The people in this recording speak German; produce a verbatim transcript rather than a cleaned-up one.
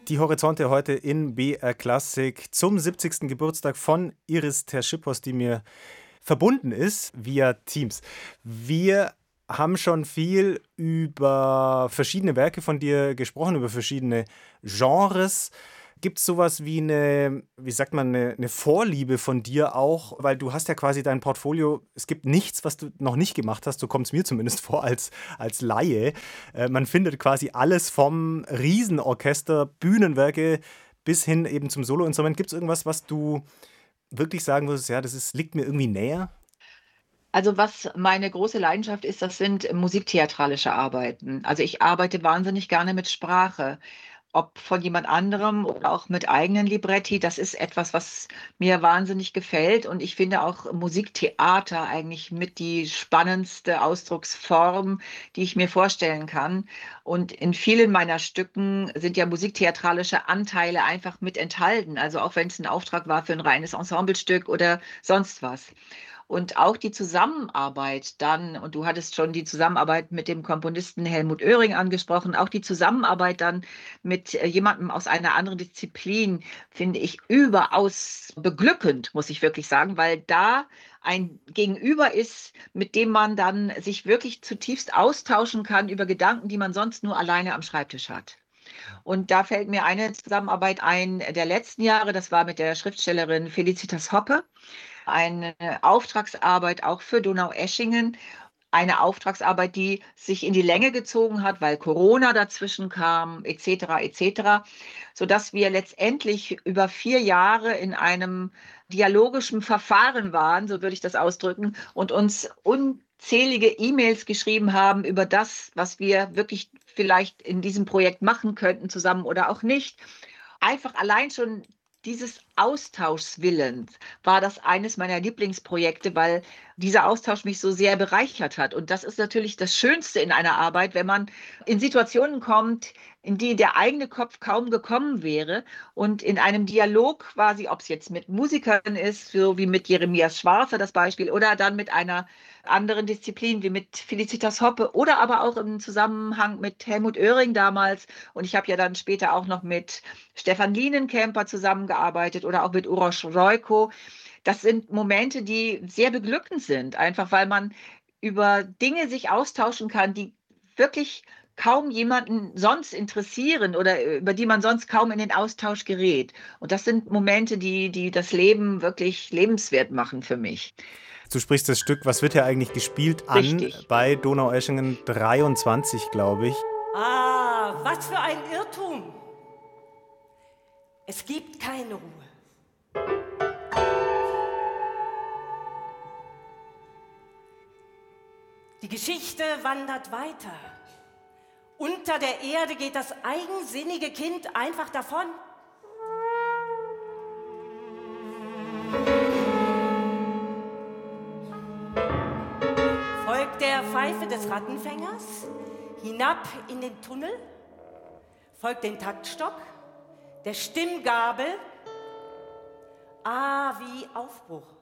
Die Horizonte heute in B R Klassik zum siebzigsten Geburtstag von Iris Ter-Schippers, die mir verbunden ist via Teams. Wir haben schon viel über verschiedene Werke von dir gesprochen, über verschiedene Genres. Gibt es sowas wie eine, wie sagt man, eine, eine Vorliebe von dir auch? Weil du hast ja quasi dein Portfolio, es gibt nichts, was du noch nicht gemacht hast, so kommt es mir zumindest vor als, als Laie. Äh, man findet quasi alles vom Riesenorchester, Bühnenwerke bis hin eben zum Soloinstrument. Gibt es irgendwas, was du wirklich sagen würdest, ja, das ist, liegt mir irgendwie näher? Also was meine große Leidenschaft ist, das sind musiktheatralische Arbeiten. Also ich arbeite wahnsinnig gerne mit Sprache, ob von jemand anderem oder auch mit eigenen Libretti. Das ist etwas, was mir wahnsinnig gefällt. Und ich finde auch Musiktheater eigentlich mit die spannendste Ausdrucksform, die ich mir vorstellen kann. Und in vielen meiner Stücken sind ja musiktheatralische Anteile einfach mit enthalten. Also auch wenn es ein Auftrag war für ein reines Ensemblestück oder sonst was. Und auch die Zusammenarbeit dann, und du hattest schon die Zusammenarbeit mit dem Komponisten Helmut Oehring angesprochen, auch die Zusammenarbeit dann mit äh, jemandem aus einer anderen Disziplin finde ich überaus beglückend, muss ich wirklich sagen, weil da ein Gegenüber ist, mit dem man dann sich wirklich zutiefst austauschen kann über Gedanken, die man sonst nur alleine am Schreibtisch hat. Und da fällt mir eine Zusammenarbeit ein der letzten Jahre, das war mit der Schriftstellerin Felicitas Hoppe, eine Auftragsarbeit auch für Donaueschingen, eine Auftragsarbeit, die sich in die Länge gezogen hat, weil Corona dazwischen kam, et cetera, et cetera, sodass wir letztendlich über vier Jahre in einem dialogischen Verfahren waren, so würde ich das ausdrücken, und uns unzählige E-Mails geschrieben haben über das, was wir wirklich vielleicht in diesem Projekt machen könnten, zusammen oder auch nicht. Einfach allein schon dieses Austauschswillens war das eines meiner Lieblingsprojekte, weil dieser Austausch mich so sehr bereichert hat. Und das ist natürlich das Schönste in einer Arbeit, wenn man in Situationen kommt, in die der eigene Kopf kaum gekommen wäre und in einem Dialog quasi, ob es jetzt mit Musikern ist, so wie mit Jeremias Schwarzer das Beispiel, oder dann mit einer anderen Disziplin wie mit Felicitas Hoppe oder aber auch im Zusammenhang mit Helmut Oehring damals. Und ich habe ja dann später auch noch mit Stefan Lienenkemper zusammengearbeitet oder auch mit Uroš Rojko. Das sind Momente, die sehr beglückend sind, einfach weil man über Dinge sich austauschen kann, die wirklich kaum jemanden sonst interessieren oder über die man sonst kaum in den Austausch gerät. Und das sind Momente, die, die das Leben wirklich lebenswert machen für mich. Du sprichst das Stück, was wird hier eigentlich gespielt, an Richtig. bei Donaueschingen dreiundzwanzig, glaube ich. Ah, was für ein Irrtum! Es gibt keine Ruhe. Die Geschichte wandert weiter. Unter der Erde geht das eigensinnige Kind einfach davon. Folgt der Pfeife des Rattenfängers hinab in den Tunnel, folgt den Taktstock, der Stimmgabel, ah, wie Aufbruch.